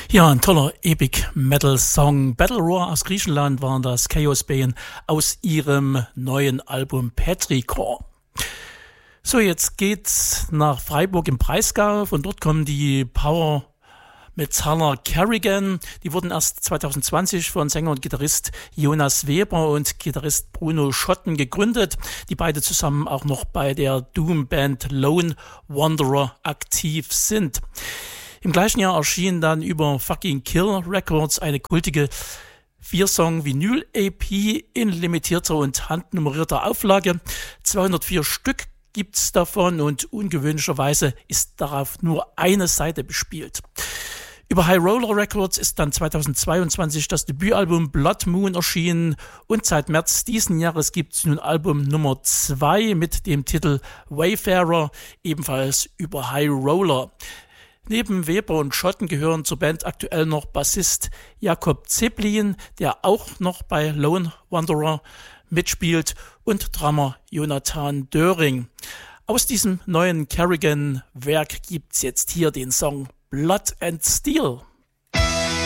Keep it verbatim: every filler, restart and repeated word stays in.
Ja, ein toller Epic Metal Song. Battle Roar aus Griechenland waren das Chaos Bane aus ihrem neuen Album Petrichor. So, jetzt geht's nach Freiburg im Breisgau. Von dort kommen die Power Metaller Kerrigan. Die wurden erst zwanzig zwanzig von Sänger und Gitarrist Jonas Weber und Gitarrist Bruno Schotten gegründet, die beide zusammen auch noch bei der Doom-Band Lone Wanderer aktiv sind. Im gleichen Jahr erschien dann über Fucking Kill Records eine kultige Vier-Song-Vinyl-E P in limitierter und handnummerierter Auflage. zweihundertvier Stück gibt's davon und ungewöhnlicherweise ist darauf nur eine Seite bespielt. Über High Roller Records ist dann zweitausendzweiundzwanzig das Debütalbum Blood Moon erschienen und seit März diesen Jahres gibt's nun Album Nummer zwei mit dem Titel Wayfarer, ebenfalls über High Roller. Neben Weber und Schotten gehören zur Band aktuell noch Bassist Jakob Zeppelin, der auch noch bei Lone Wanderer mitspielt, und Drummer Jonathan Döring. Aus diesem neuen Kerrigan-Werk gibt's jetzt hier den Song Blood and Steel.